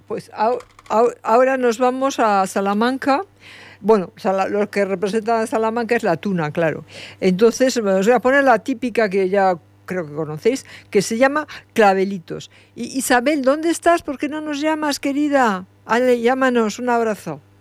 Pues ahora nos vamos a Salamanca. Bueno, lo que representa a Salamanca es la tuna, claro. Entonces os voy a poner la típica que ya creo que conocéis, que se llama clavelitos. Y Isabel, ¿dónde estás? ¿Por qué no nos llamas, querida? Ale, llámanos, un abrazo.